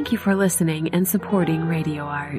Thank you for listening and supporting Radio Art.